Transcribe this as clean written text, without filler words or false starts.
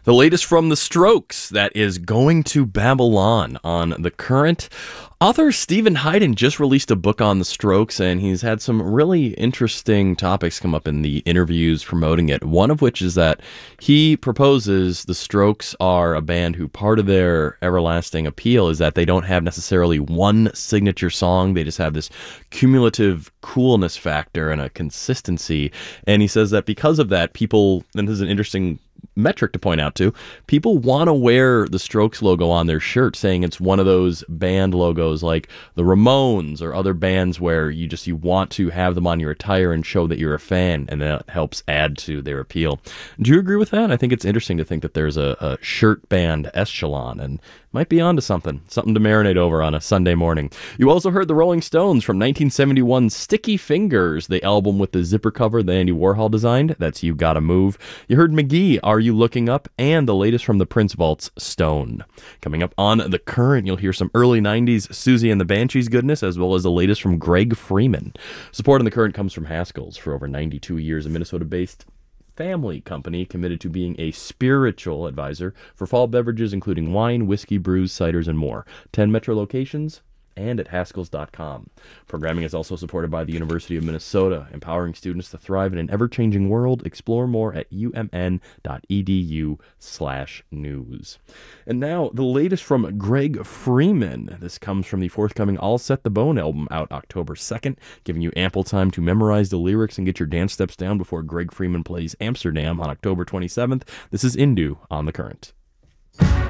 The latest from The Strokes, that is Going to Babylon on The Current. Author Stephen Hyden just released a book on The Strokes, and he's had some really interesting topics come up in the interviews promoting it. One of which is that he proposes The Strokes are a band who part of their everlasting appeal is that they don't have necessarily one signature song. They just have this cumulative coolness factor and a consistency. And he says that because of that, people, and this is an interesting metric to point out too, people want to wear the Strokes logo on their shirt, saying it's one of those band logos like the Ramones or other bands where you want to have them on your attire and show that you're a fan, and that helps add to their appeal. Do you agree with that? I think it's interesting to think that there's a shirt band echelon, and might be onto something to marinate over on a Sunday morning. You also heard the Rolling Stones from 1971's Sticky Fingers, the album with the zipper cover that Andy Warhol designed. That's You Gotta Move. You heard McGee, Are You Looking Up? And the latest from the Prince Vaults, Stone. Coming up on The Current, you'll hear some early 90s Susie and the Banshees goodness, as well as the latest from Greg Freeman. Support on The Current comes from Haskell's. For over 92 years, a Minnesota-based family company committed to being a spiritual advisor for fall beverages, including wine, whiskey, brews, ciders, and more. 10 metro locations and at Haskells.com. Programming is also supported by the University of Minnesota, empowering students to thrive in an ever-changing world. Explore more at umn.edu/news. And now, the latest from Greg Freeman. This comes from the forthcoming I'll Set the Bone album, out October 2nd, giving you ample time to memorize the lyrics and get your dance steps down before Greg Freeman plays Amsterdam on October 27th. This is Indu on The Current.